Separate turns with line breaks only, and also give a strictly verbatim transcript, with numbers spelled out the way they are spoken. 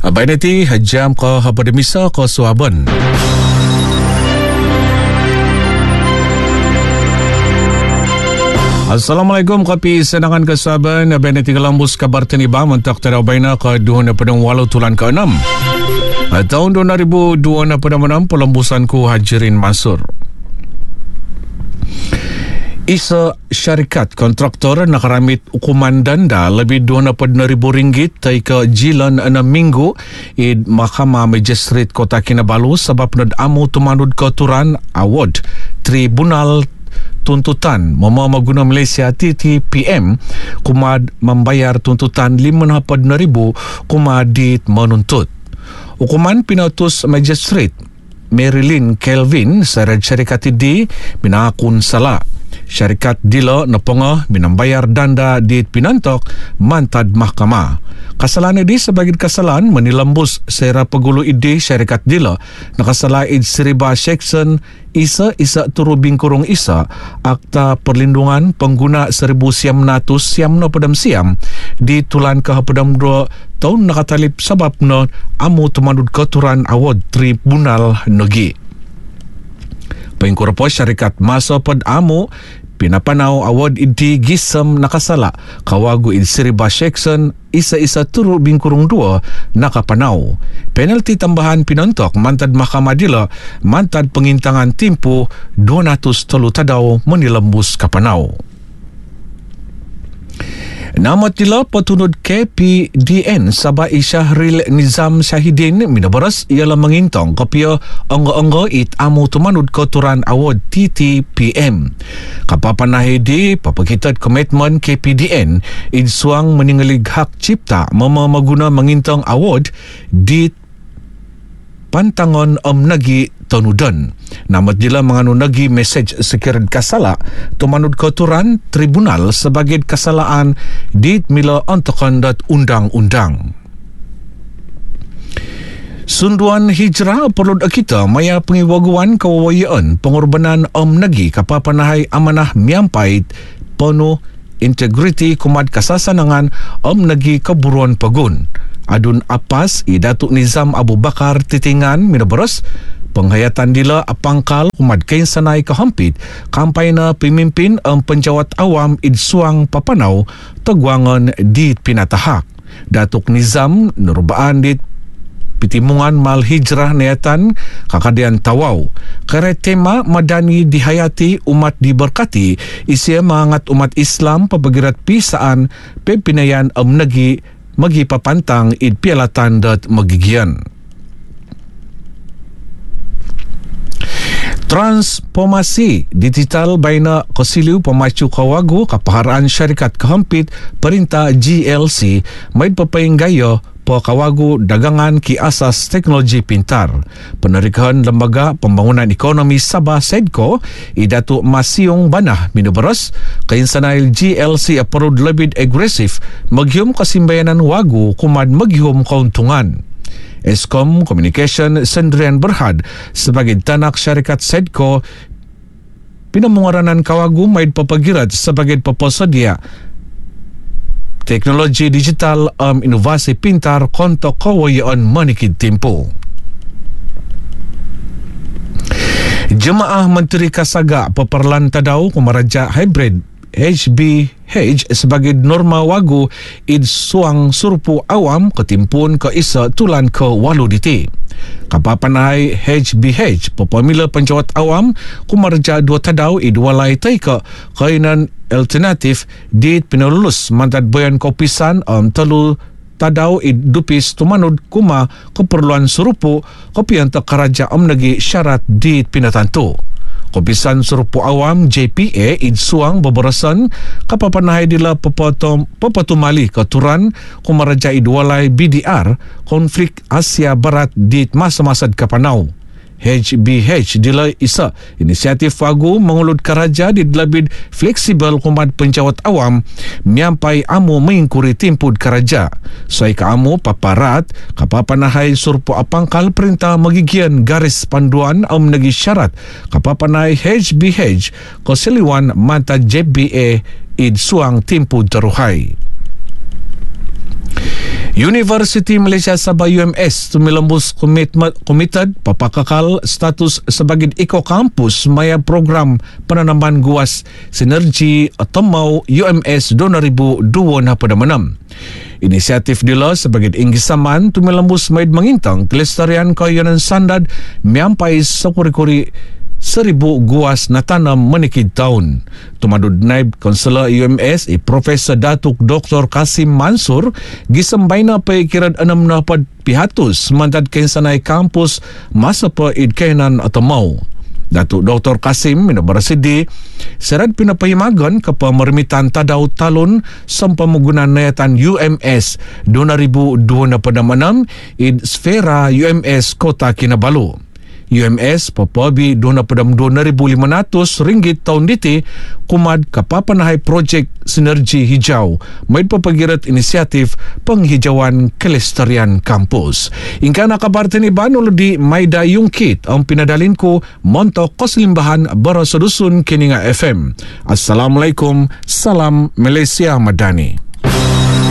Abay nanti hajam ko habademisa ko suaban. Assalamualaikum kapi senangan kesaban. Abay nanti kalambus kabar teniba mentak terabay na ke dua na pedang walau tulan ke enam. Tahun dua ribu dua na pedang enam pelembusan ku Hajirin Mansur. Isa syarikat kontraktor nakaramit hukuman danda lebih dua puluh ribu ringgit tai ke jilan enam minggu di Mahkamah Magistrate Kota Kinabalu sebab nad amu tumanud keturan award Tribunal Tuntutan Mama Maguna Malaysia T T P M kumad membayar tuntutan lima puluh ribu kumadit menuntut. Hukuman pinautus Magistrate Marilyn Kelvin serad syarikat di minakun salah. Syarikat dilo naponga minambayar danda di pinantok mantad mahkamah. Kesalahan ini sebagai kesalahan menilambus sera pegulu ide syarikat dilo nakasala id seriba section isa isa turu bingkurung isa akta perlindungan pengguna seribu siam natus siam no pedam siam di tulan ke pedam dua tahun nakatalip sebab no amu temanud keturan award Tribunal Negeri. Pengkorpo syarikat masa pad amu pinapanaw award idi gisem nakasala kawagu id seriba section isa-isa turu bingkurung dua nakapanaw. Penalti tambahan pinontok mantad mahkamah dila mantad pengintangan timpu dua ratus tolu tadaw menilembus kapanaw. Nama tila petunut K P D N Sabah Syahril Nizam Syahidin minabaras ialah mengintong kopia onggo-onggo it amu tumanut koturan award T T P M. Kapapanahidi papakitat komitmen K P D N id suang meninggalig hak cipta mama maguna mengintong award di pantangon om nagi tanudan. Namat jila menganu nagi mesej sekirat kasala tumanut koturan tribunal sebagai kesalahan di mila antakandat undang-undang. Sunduan hijrah perlu kita maya pengiwaguan kewawayaan pengorbanan om nagi kapapanahay amanah miampait penuh integriti kumat kasasanangan om nagi keburuan pegun. Adun Apas i Datuk Nizam Abu Bakar Titingan minabaras penghayatan dila apangkal umat kain sanai kehampit kampayna pemimpin um, penjawat awam id suang papanau teguangan di pinatahak. Datuk Nizam nurbaan di pitimungan mal hijrah niatan kakadian tawau. Kare tema madani dihayati umat diberkati isia mangat umat Islam pabagirat pisaan pempinayan um negi magi papantang id pialatan dat magigian. Transformasi digital baina kosiliu pemacu kawagu kapaharaan syarikat kehampit perintah G L C main papaing gaya po kawagu dagangan ki asas teknologi pintar. Penerikan Lembaga Pembangunan Ekonomi Sabah Sedco idatu Masiong Banah minabaras kainsanay G L C aparud lebih agresif magyum kasimbayanan wagu kumad magyum kauntungan. Eskom Communication Sendirian Berhad sebagai tanak syarikat Sedco pinamungaranan kawagu maid papagirat sebagai peposedia teknologi digital um, inovasi pintar kontok kawayaan manikid tempo. Jemaah Menteri Kasaga peperlan tadau kumaraja hybrid H B H sebagai norma wagu id suang surpu awam ketimpun ke isa tulan ke walu diti. Kapapanay H B H pepamila penjawat awam kumarja dua tadau id walai taika kainan alternatif di pinulus mandat bayan kopisan um, telu tadau id dupis tumanud kuma keperluan surupu kopi yang tekaraja om nagi syarat di pinatantu. Kopisan Surupu Awam J P A id suang babarasan kapapanahay dila papatum, papatumali keturan kumaraja id walay B D R konflik Asia Barat di masa-masa kapanau. H B H dila isa inisiatif wagu mengulud karaja di labid fleksibel kumat penjawat awam miampai amu mengingkuri timpud karaja. Soai ka amu paparat kapapanahay surpo apangkal perintah magigian garis panduan am nagi syarat kapapanahay H B H kosiliwan mata J B A id suang timpud teruhay. University Malaysia Sabah U M S tumilambus komited papakakal status sebagai eco-campus maya program penanaman guas sinergi Temau U M S dua ribu dua puluh enam. Inisiatif dila sebagai inggisaman tumilambus maid mengintang kelestarian kawanan sandad miampai sekuri-kuri seribu guas natanam menikid tahun. Tumadud Naib Kaunselor U M S i Profesor Datuk Doktor Kasim Mansur gisembaina pa kirad enam na pad pihatus mantad kensanay kampus masa pa id kainan atau mau. Datuk Doktor Kasim minabarasidi serad pinapahimagan ke pemermitan tadaw talon sampamugunan nayatan U M S dua ribu dua puluh enam id sfera U M S Kota Kinabalu. U M S papabi dua ribu lima ratus ringgit tahun diti kumad kapapanahay projek sinergi hijau maid papagirat inisiatif penghijauan kelestarian kampus. Ingka nakabartin iban ulo di Maida Yungkit ang pinadalin ko Monto Koslimbahan Barasadusun Kininga F M. Assalamualaikum, salam Malaysia Madani.